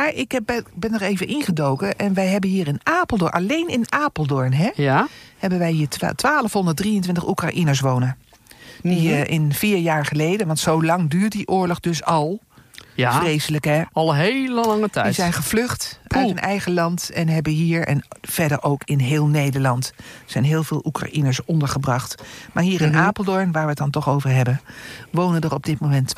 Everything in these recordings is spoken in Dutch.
Maar ik ben er even ingedoken. En wij hebben hier in Apeldoorn, alleen in Apeldoorn, hebben wij hier 1223 Oekraïners wonen. Die in 4 jaar geleden, want zo lang duurt die oorlog dus al. Ja, vreselijk, hè? Al een hele lange tijd. Die zijn gevlucht uit hun eigen land en hebben hier en verder ook in heel Nederland zijn heel veel Oekraïners ondergebracht. Maar hier in Apeldoorn, waar we het dan toch over hebben, wonen er op dit moment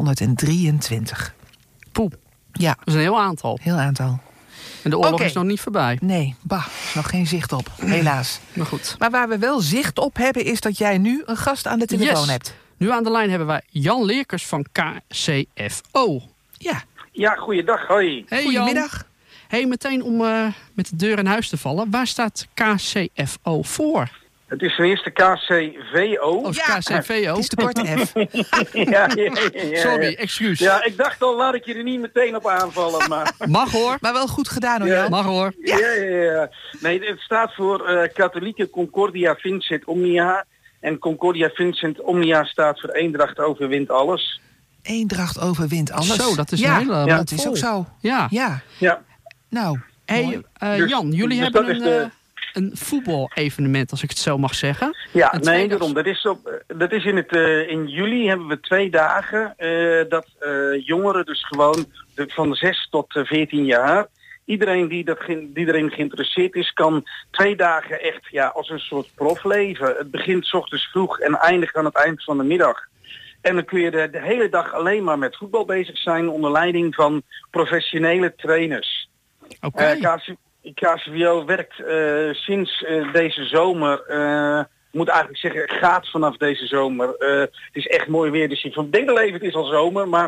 1223. Poeh. Ja. Dat is een heel aantal. Heel aantal. En de oorlog is nog niet voorbij. Nee, er is nog geen zicht op, helaas. Maar goed. Maar waar we wel zicht op hebben is dat jij nu een gast aan de telefoon hebt. Nu aan de lijn hebben wij Jan Leerkens van KCFO. Ja, goeiedag, hoi. Hey, goedemiddag. Hey, meteen om met de deur in huis te vallen. Waar staat KCFO voor? Het is ten eerste KCVO. Oh, KCVO. Het is de korte F. ja. Sorry, excuus. Ja, ik dacht al, laat ik je er niet meteen op aanvallen. Maar... Mag hoor. Maar wel goed gedaan hoor, Jan. Mag hoor. Ja. Nee, het staat voor Katholieke Concordia Vincit Omnia. En Concordia Vincit Omnia staat voor Eendracht overwint alles. Eendracht overwint alles. Zo, dat is een hele... dat is ook zo. Ja. Nou, hey, Jan, jullie dus hebben een voetbal-evenement, als ik het zo mag zeggen. Ja, nee, daarom. Dat is in juli hebben we 2 dagen dat jongeren dus gewoon van 6 tot 14 jaar... Iedereen die erin geïnteresseerd is, kan 2 dagen echt als een soort prof leven. Het begint 's ochtends vroeg en eindigt aan het eind van de middag. En dan kun je de hele dag alleen maar met voetbal bezig zijn onder leiding van professionele trainers. Oké. KCVO werkt sinds deze zomer, moet eigenlijk zeggen, gaat vanaf deze zomer. Het is echt mooi weer, dus ik denk al even, het is al zomer, maar...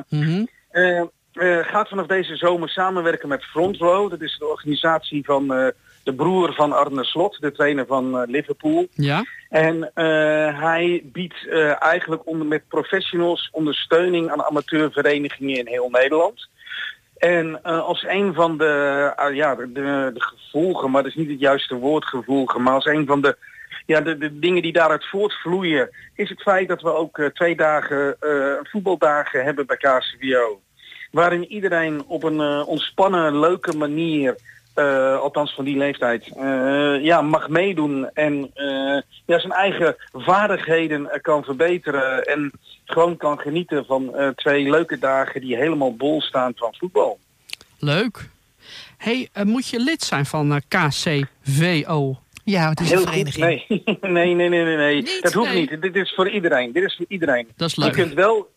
gaat vanaf deze zomer samenwerken met Front Row. Dat is de organisatie van de broer van Arne Slot, de trainer van Liverpool. Ja. En hij biedt eigenlijk met professionals ondersteuning aan amateurverenigingen in heel Nederland. En als een van de gevolgen, maar dat is niet het juiste woord gevolgen, maar als een van de dingen die daaruit voortvloeien, is het feit dat we ook 2 dagen voetbaldagen hebben bij KCVO. Waarin iedereen op een ontspannen, leuke manier, althans van die leeftijd, mag meedoen. En zijn eigen vaardigheden kan verbeteren. En gewoon kan genieten van 2 leuke dagen die helemaal bol staan van voetbal. Leuk. Hey, moet je lid zijn van KCVO? Ja, het is een vereniging. Nee. Dat hoeft niet. Dit is voor iedereen. Dat is leuk.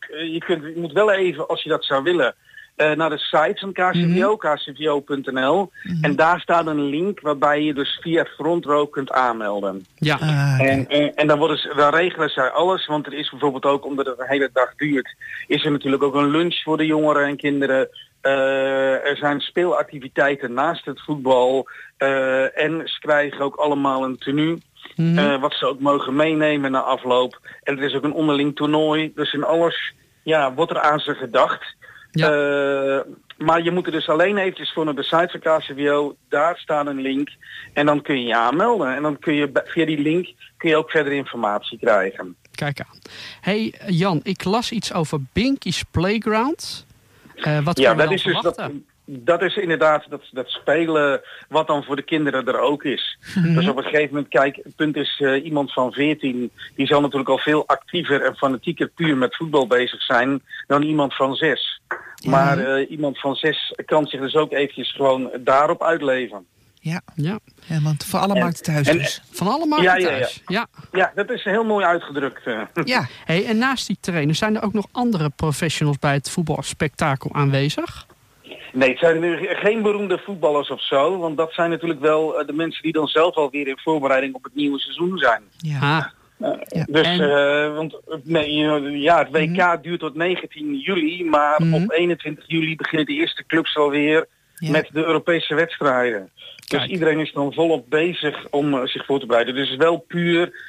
Je moet wel even, als je dat zou willen, naar de site van KCVO, kcvo.nl. En daar staat een link waarbij je dus via Front Row kunt aanmelden. Ja. En dan regelen zij alles, want er is bijvoorbeeld ook, omdat het een hele dag duurt, is er natuurlijk ook een lunch voor de jongeren en kinderen. Er zijn speelactiviteiten naast het voetbal. En ze krijgen ook allemaal een tenue. Wat ze ook mogen meenemen na afloop. En er is ook een onderling toernooi. Dus in alles wordt er aan ze gedacht. Ja. Maar je moet er dus alleen eventjes voor naar de site van KCVO. Daar staat een link. En dan kun je je aanmelden. En dan kun je via die link kun je ook verder informatie krijgen. Kijk aan. Hey Jan, ik las iets over Binky's Playground. Wat kan dat is dus dat is inderdaad dat spelen wat dan voor de kinderen er ook is. Dus op een gegeven moment, kijk, het punt is, iemand van 14, die zal natuurlijk al veel actiever en fanatieker puur met voetbal bezig zijn dan iemand van 6. Maar iemand van 6 kan zich dus ook eventjes gewoon daarop uitleven. Ja, want voor alle markten thuis dus. Van alle markten thuis. Ja, dat is heel mooi uitgedrukt. Ja. Hey, en naast die trainers zijn er ook nog andere professionals bij het voetbalspektakel aanwezig? Nee, het zijn nu geen beroemde voetballers of zo. Want dat zijn natuurlijk wel de mensen die dan zelf alweer in voorbereiding op het nieuwe seizoen zijn. Ja. Het WK duurt tot 19 juli. Maar op 21 juli beginnen de eerste clubs alweer met de Europese wedstrijden. Dus iedereen is dan volop bezig om zich voor te bereiden. Dus het is wel puur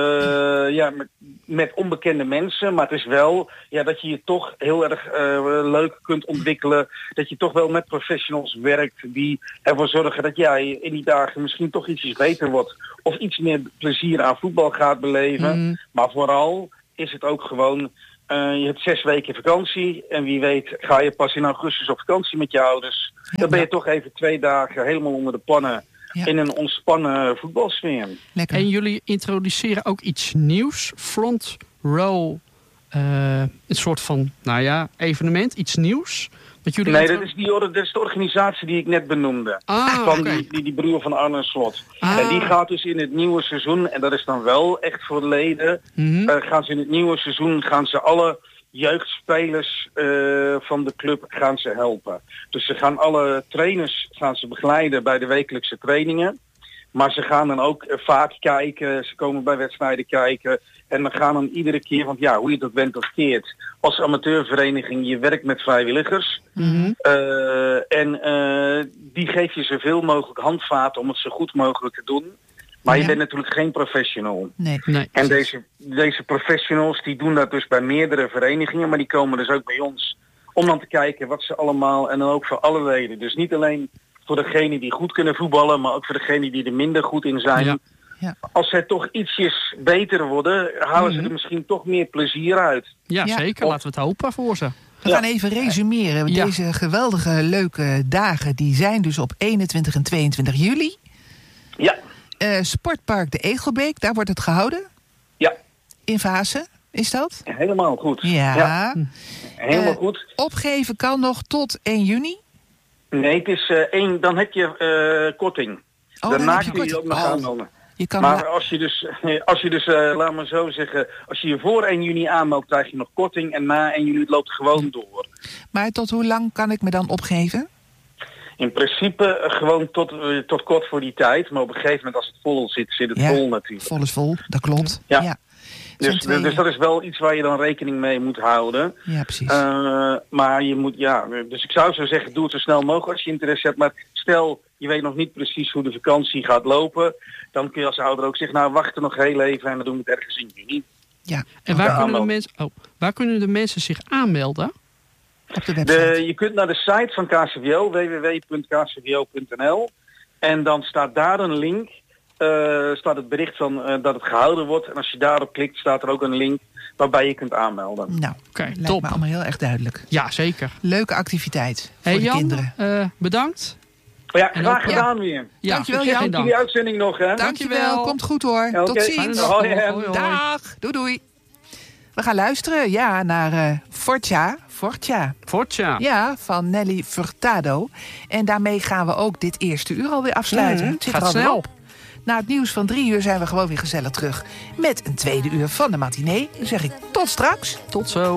met onbekende mensen. Maar het is wel dat je je toch heel erg leuk kunt ontwikkelen. Dat je toch wel met professionals werkt die ervoor zorgen dat jij in die dagen misschien toch ietsjes beter wordt. Of iets meer plezier aan voetbal gaat beleven. Maar vooral is het ook gewoon Je hebt 6 weken vakantie. En wie weet ga je pas in augustus op vakantie met je ouders. Dan ben je toch even 2 dagen helemaal onder de pannen. Ja. In een ontspannen voetbalsfeer. Lekker. En jullie introduceren ook iets nieuws. Front Row. Een soort van, evenement. Iets nieuws. Nee, dat is de organisatie die ik net benoemde. Van die broer van Arne Slot. En die gaat dus in het nieuwe seizoen, en dat is dan wel echt voor de leden, gaan ze in het nieuwe seizoen alle jeugdspelers van de club gaan ze helpen. Dus ze gaan alle trainers begeleiden bij de wekelijkse trainingen. Maar ze gaan dan ook vaak kijken, ze komen bij wedstrijden kijken. En dan gaan dan iedere keer, want hoe je dat bent of keert. Als amateurvereniging, je werkt met vrijwilligers. Die geef je zoveel mogelijk handvaten om het zo goed mogelijk te doen. Maar je bent natuurlijk geen professional. Nee. En deze professionals die doen dat dus bij meerdere verenigingen. Maar die komen dus ook bij ons om dan te kijken wat ze allemaal, en dan ook voor alle leden. Dus niet alleen voor degenen die goed kunnen voetballen, maar ook voor degenen die er minder goed in zijn. Ja. Als zij toch ietsjes beter worden, halen ze er misschien toch meer plezier uit. Ja, zeker. Laten we het hopen voor ze. We gaan even resumeren. Deze geweldige, leuke dagen, die zijn dus op 21 en 22 juli. Ja. Sportpark de Egelbeek, daar wordt het gehouden? Ja. In Vaassen, is dat? Helemaal goed. Ja. Helemaal goed. Opgeven kan nog tot 1 juni? Nee, het is dan heb je korting. Daarna kun je ook nog aanmelden. Maar als je dus laat maar zo zeggen, als je je voor 1 juni aanmeldt, krijg je nog korting. En na 1 juli loopt het gewoon door. Maar tot hoe lang kan ik me dan opgeven? In principe gewoon tot kort voor die tijd. Maar op een gegeven moment als het vol zit, zit het vol natuurlijk. Vol is vol, dat klopt. Ja. Dus dat is wel iets waar je dan rekening mee moet houden. Ja, precies. Maar je moet, dus ik zou zo zeggen, doe het zo snel mogelijk als je interesse hebt. Maar stel, je weet nog niet precies hoe de vakantie gaat lopen. Dan kun je als ouder ook zeggen, wacht er nog heel even en dan doen we het ergens in juni. Ja. En waar kunnen de mensen zich aanmelden? Op de website. Je kunt naar de site van KCVO, www.kcvo.nl. En dan staat daar een link. Staat het bericht van dat het gehouden wordt. En als je daarop klikt, staat er ook een link waarbij je kunt aanmelden. Nou, lijkt me allemaal heel erg duidelijk. Ja, zeker. Leuke activiteit voor de kinderen. Bedankt. Ja, graag gedaan weer. Ja. Dankjewel, Jan. Dank jullie uitzending nog, hè. Dankjewel, komt goed hoor. Okay. Tot ziens. Hoi. Dag. Doei. We gaan luisteren, naar Forza. Ja, van Nelly Furtado. En daarmee gaan we ook dit eerste uur alweer afsluiten. Het zit er al snel op. Na het nieuws van 3 uur zijn we gewoon weer gezellig terug met een tweede uur van de matinee. Dan zeg ik tot straks. Tot zo.